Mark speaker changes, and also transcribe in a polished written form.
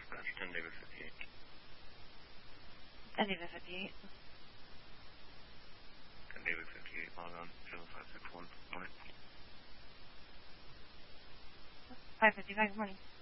Speaker 1: Scratch 10 David 58.
Speaker 2: 10 David 58.
Speaker 1: 10 David 58, log on 0561. Morning.
Speaker 2: 555, good morning.